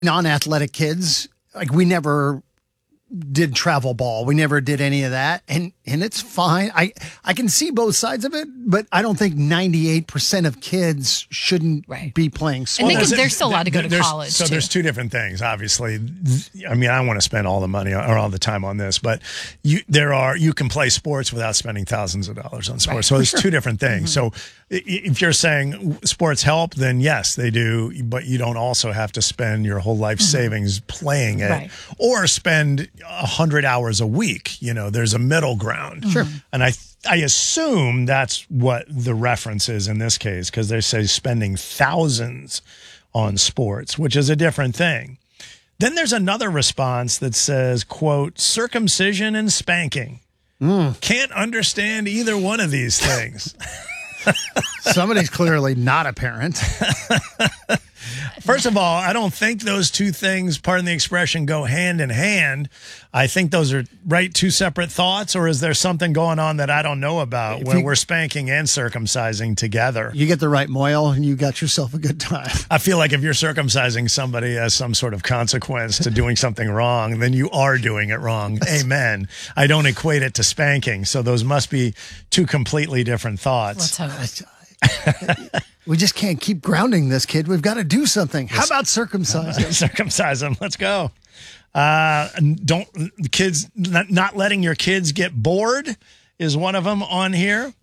non-athletic kids, like we never did travel ball. We never did any of that. And it's fine. I can see both sides of it, but I don't think 98% of kids shouldn't be playing sports. And they're still allowed to go to college. So there's two different things, obviously. I mean, I don't want to spend all the money or all the time on this, but you can play sports without spending thousands of dollars on sports. So there's two different things. So if you're saying sports help, then yes, they do, but you don't also have to spend your whole life savings playing it or spend 100 hours a week. There's a middle ground. Sure. And I assume that's what the reference is in this case, because they say spending thousands on sports, which is a different thing. Then there's another response that says, quote, circumcision and spanking. Can't understand either one of these things. Somebody's clearly not a parent. First of all, I don't think those two things, pardon the expression, go hand in hand. I think those are two separate thoughts, or is there something going on that I don't know about where we're spanking and circumcising together? You get the right moil and you got yourself a good time. I feel like if you're circumcising somebody as some sort of consequence to doing something wrong, then you are doing it wrong. Amen. I don't equate it to spanking, so those must be two completely different thoughts. Let's hope. We just can't keep grounding this kid. We've got to do something. How about circumcise him? Circumcise him. Let's go. Not letting your kids get bored is one of them on here.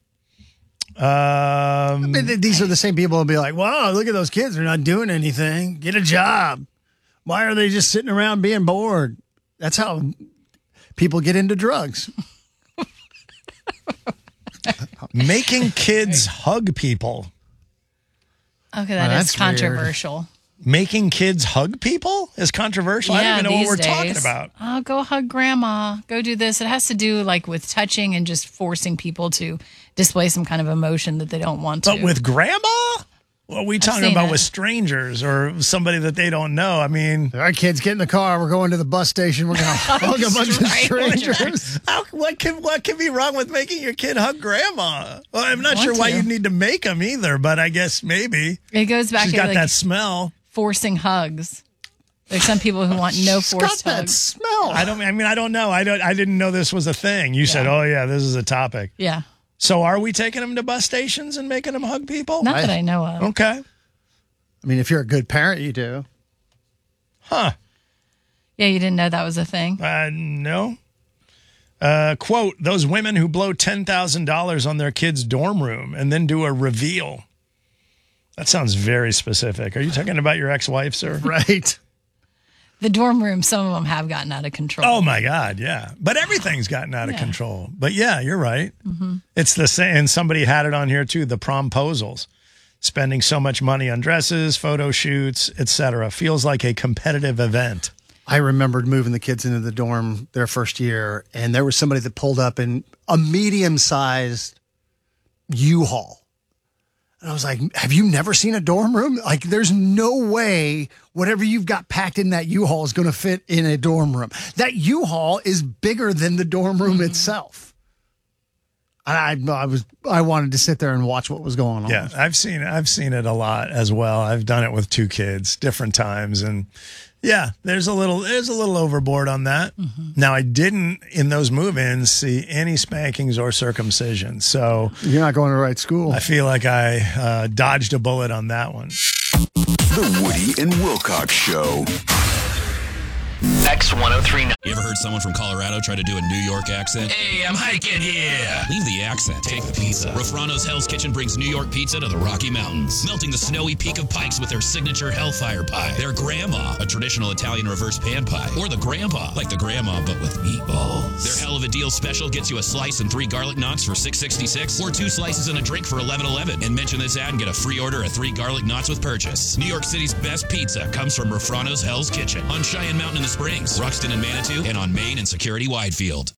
I mean, these are the same people who'll be like, wow, look at those kids. They're not doing anything. Get a job. Why are they just sitting around being bored? That's how people get into drugs. Making kids hug people. Okay, that's controversial. Weird. Making kids hug people is controversial. I don't even know what we're talking about. Oh, go hug grandma. Go do this. It has to do with touching and just forcing people to display some kind of emotion that they don't want to. But with grandma? What are we talking about with strangers or somebody that they don't know? I mean, all right, kids, get in the car. We're going to the bus station. We're going to hug a bunch of strangers. What can be wrong with making your kid hug grandma? Well, I'm not sure why you'd need to make them either, but I guess maybe. It goes back to that smell. Forcing hugs. There's some people who want no forced hugs. That smell. I don't know. I didn't know this was a thing. You said, oh, yeah, this is a topic. Yeah. So are we taking them to bus stations and making them hug people? Not that I know of. Okay. I mean, if you're a good parent, you do. Huh. Yeah, you didn't know that was a thing? No. Quote, those women who blow $10,000 on their kid's dorm room and then do a reveal. That sounds very specific. Are you talking about your ex-wife, sir? Right. The dorm room, some of them have gotten out of control. Oh, my God, yeah. But everything's gotten out of control. But, yeah, you're right. Mm-hmm. It's the same. And somebody had it on here, too, the promposals. Spending so much money on dresses, photo shoots, etc. Feels like a competitive event. I remembered moving the kids into the dorm their first year, and there was somebody that pulled up in a medium-sized U-Haul. And I was like, have you never seen a dorm room? Like, there's no way whatever you've got packed in that U-Haul is going to fit in a dorm room. That U-Haul is bigger than the dorm room itself. And I wanted to sit there and watch what was going on. Yeah, I've seen it a lot as well. I've done it with two kids, different times, and yeah, there's a little overboard on that. Mm-hmm. Now, I didn't in those move-ins see any spankings or circumcision, so you're not going to the right school. I feel like I dodged a bullet on that one. The Woody and Wilcox Show. X1039. You ever heard someone from Colorado try to do a New York accent? Hey, I'm hiking here. Leave the accent. Take the pizza. Rafrano's Hell's Kitchen brings New York pizza to the Rocky Mountains, melting the snowy peak of Pikes with their signature Hellfire Pie, their Grandma, a traditional Italian reverse pan pie, or the Grandpa, like the Grandma but with meatballs. Their Hell of a Deal special gets you a slice and 3 garlic knots for $6.66, or 2 slices and a drink for $11.11. And mention this ad and get a free order of 3 garlic knots with purchase. New York City's best pizza comes from Rafrano's Hell's Kitchen on Cheyenne Mountain in the Springs, Ruxton and Manitou, and on Main and Security Widefield.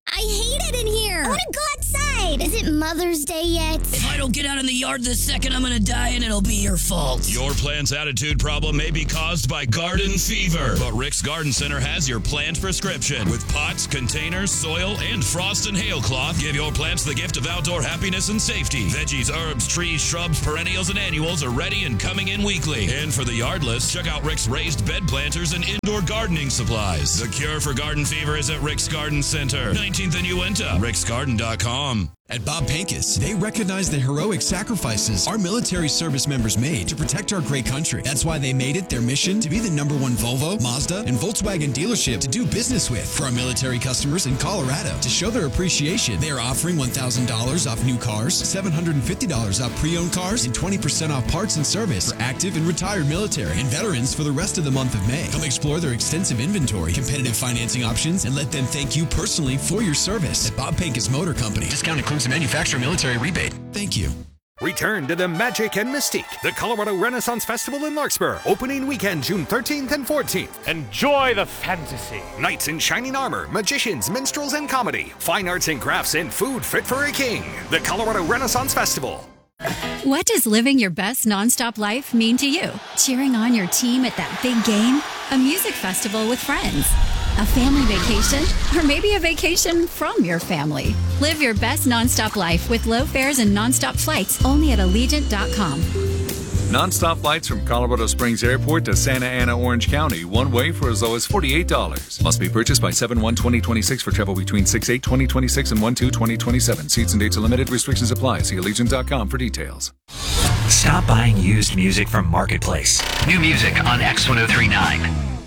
I hate it in here. I want to go outside. Is it Mother's Day yet? If I don't get out in the yard this second, I'm going to die and it'll be your fault. Your plant's attitude problem may be caused by garden fever, but Rick's Garden Center has your plant prescription. With pots, containers, soil, and frost and hail cloth, give your plants the gift of outdoor happiness and safety. Veggies, herbs, trees, shrubs, perennials, and annuals are ready and coming in weekly. And for the yardless, check out Rick's raised bed planters and indoor gardening supplies. The cure for garden fever is at Rick's Garden Center, 19th and Uinta, ricksgarden.com. At Bob Pincus, they recognize the heroic sacrifices our military service members made to protect our great country. That's why they made it their mission to be the #1 Volvo, Mazda, and Volkswagen dealership to do business with. For our military customers in Colorado, to show their appreciation, they are offering $1,000 off new cars, $750 off pre-owned cars, and 20% off parts and service for active and retired military and veterans for the rest of the month of May. Come explore their extensive inventory, competitive financing options, and let them thank you personally for your service. At Bob Pincus Motor Company, discount includes a manufacturer military rebate. Thank you. Return to the magic and mystique. The Colorado Renaissance Festival in Larkspur. Opening weekend, June 13th and 14th. Enjoy the fantasy. Knights in shining armor, magicians, minstrels, and comedy. Fine arts and crafts and food fit for a king. The Colorado Renaissance Festival. What does living your best nonstop life mean to you? Cheering on your team at that big game? A music festival with friends? A family vacation? Or maybe a vacation from your family? Live your best nonstop life with low fares and nonstop flights only at Allegiant.com. Nonstop flights from Colorado Springs Airport to Santa Ana, Orange County, one way for as low as $48. Must be purchased by 7/1/2026 for travel between 6/8/2026 and 1/2/2027. Seats and dates are limited. Restrictions apply. See Allegiant.com for details. Stop buying used music from Marketplace. New music on X1039.